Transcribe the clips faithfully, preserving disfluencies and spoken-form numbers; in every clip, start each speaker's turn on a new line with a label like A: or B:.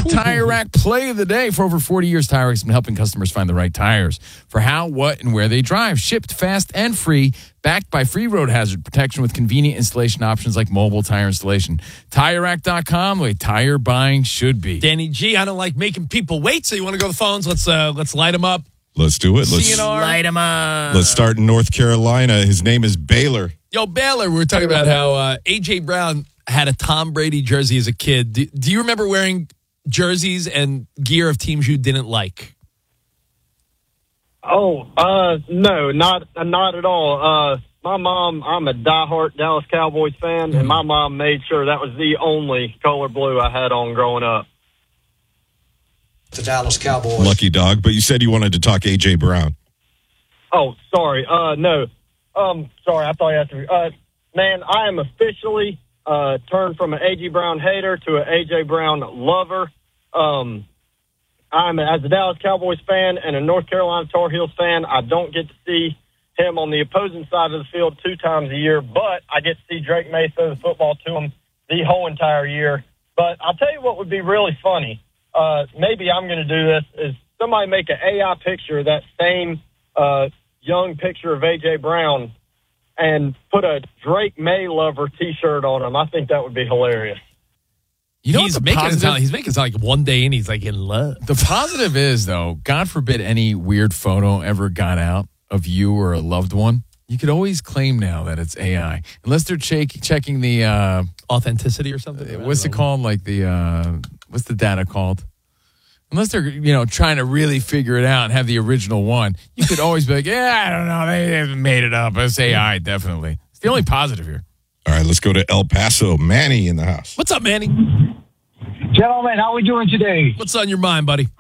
A: Tire Rack play of the day. For over forty years, Tire Rack's been helping customers find the right tires for how, what, and where they drive. Shipped fast and free, backed by free road hazard protection with convenient installation options like mobile tire installation. Tire Rack dot com, the way tire buying should be.
B: Danny G, I don't like making people wait, so you want to go to the phones? Let's uh, let's light them up.
C: Let's do it. Let's
B: C N R.
A: Light 'em up.
C: Let's start in North Carolina. His name is Baylor.
B: Yo, Baylor, we were talking about how uh, A J. Brown had a Tom Brady jersey as a kid. Do, do you remember wearing jerseys and gear of teams you didn't like?
D: Oh, uh, no, not not at all. Uh, my mom, I'm a diehard Dallas Cowboys fan, and my mom made sure that was the only color blue I had on growing up.
E: The Dallas Cowboys.
C: Lucky dog. But you said you wanted to talk A J. Brown.
D: Oh, sorry. Uh, no. Um, sorry, I thought you had to. Uh, man, I am officially uh, turned from an A J. Brown hater to an A J. Brown lover. Um, I'm as a Dallas Cowboys fan and a North Carolina Tar Heels fan. I don't get to see him on the opposing side of the field two times a year, but I get to see Drake May throw the football to him the whole entire year. But I'll tell you what would be really funny. Uh, maybe I'm going to do this, is somebody make an A I picture of that same uh, young picture of A J. Brown and put a Drake May lover T-shirt on him. I think that would be hilarious.
A: You know
B: he's
A: what the
B: making it
A: positive,
B: sound like, he's making it sound like one day in he's like in love.
A: the positive is, though, God forbid any weird photo ever got out of you or a loved one. You could always claim now that it's A I. Unless they're check, checking the... Uh,
B: authenticity or something?
A: what's it called? Like the... Uh, what's the data called? Unless they're, you know, trying to really figure it out and have the original one, you could always be like, yeah, I don't know. They haven't made it up. It's A I, definitely. It's the only positive here.
C: All right, let's go to El Paso. Manny in the house.
B: What's up, Manny?
F: Gentlemen, how are we doing today?
B: What's on your mind, buddy?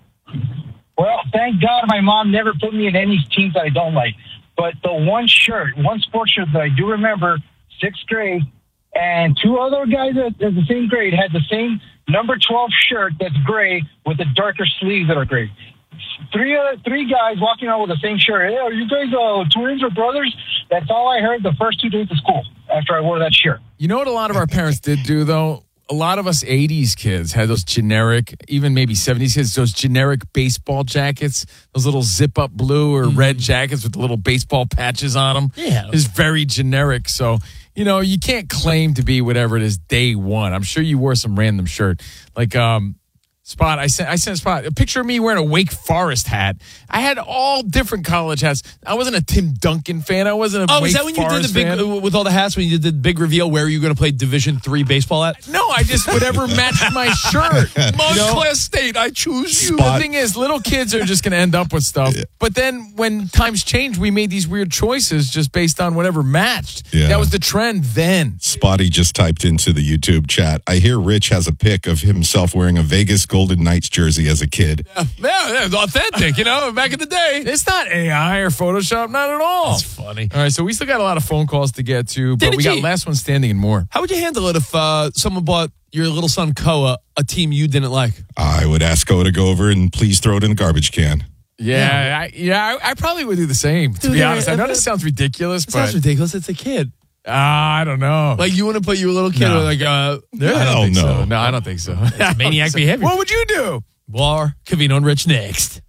F: Well, thank God my mom never put me in any teams that I don't like. But the one shirt, one sports shirt that I do remember, sixth grade, and two other guys at, at the same grade had the same number twelve shirt that's gray with the darker sleeves that are gray. Three uh, three guys walking around with the same shirt. Hey, are you guys uh, twins or brothers? That's all I heard the first two days of school after I wore that shirt.
A: You know what a lot of our parents did do, though? A lot of us eighties kids had those generic, even maybe seventies kids, those generic baseball jackets, those little zip-up blue or red jackets with the little baseball patches on them.
B: Yeah.
A: It's very generic. So, you know, you can't claim to be whatever it is day one. I'm sure you wore some random shirt. Like, um, Spot, I sent I sent Spot a picture of me wearing a Wake Forest hat. I had all different college hats. I wasn't a Tim Duncan fan. I wasn't a
B: Oh,
A: Wake
B: is that when you did
A: Forest
B: the big,
A: fan.
B: uh, with all the hats, when you did the big reveal where you were going to play Division three baseball at?
A: No, I just, whatever matched my shirt.
B: Montclair State, I choose you.
A: The thing is, little kids are just going to end up with stuff. But then when times changed, we made these weird choices just based on whatever matched.
C: Yeah.
A: That was the trend then.
C: Spotty just typed into the YouTube chat. I hear Rich has a pic of himself wearing a Vegas Golden Knights jersey as a kid.
A: Yeah, yeah, it was authentic, you know, back in the day. It's not A I or Photoshop, not at all.
B: That's funny.
A: All right, so we still got a lot of phone calls to get to, but
B: Danny
A: we got
B: G.
A: last one standing and more.
B: How would you handle it if uh, someone bought your little son Koa a team you didn't like?
C: I would ask Ko to go over and please throw it in the garbage can.
A: Yeah, I, yeah, I, I probably would do the same, to
B: Dude,
A: be
B: yeah,
A: honest. I know
B: if-
A: this sounds ridiculous,
B: It
A: but
B: sounds ridiculous. It's a kid.
A: uh, I don't know.
B: Like, you want to put your little kid
A: No.
B: with, like, uh,
A: I don't
C: Hell
A: think
C: no.
A: so. No, I don't think so.
B: maniac behavior.
A: What would you do?
B: War, Cavino and Rich next.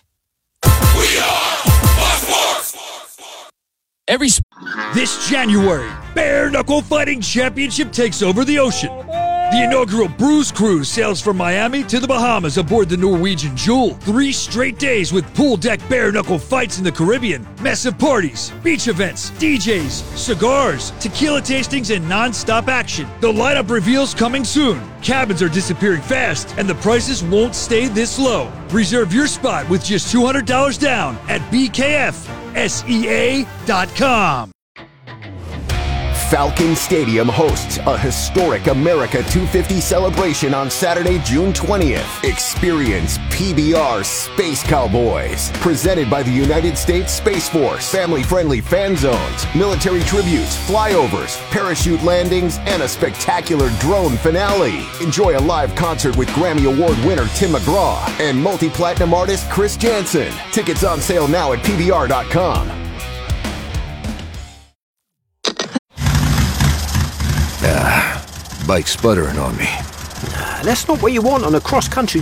B: Every sp-
G: This January, Bare Knuckle Fighting Championship takes over the ocean. The inaugural Bruise Cruise sails from Miami to the Bahamas aboard the Norwegian Jewel. Three straight days with pool deck bare knuckle fights in the Caribbean, massive parties, beach events, D Js, cigars, tequila tastings, and non-stop action. The lineup reveals coming soon. Cabins are disappearing fast, and the prices won't stay this low. Reserve your spot with just two hundred dollars down at B K F S E A dot com.
H: Falcon Stadium hosts a historic America two fifty celebration on Saturday, June twentieth. Experience P B R Space Cowboys, presented by the United States Space Force. Family-friendly fan zones, military tributes, flyovers, parachute landings, and a spectacular drone finale. Enjoy a live concert with Grammy Award winner Tim McGraw and multi-platinum artist Chris Jansen. Tickets on sale now at P B R dot com.
E: Bike sputtering on me.
I: That's not what you want on a cross-country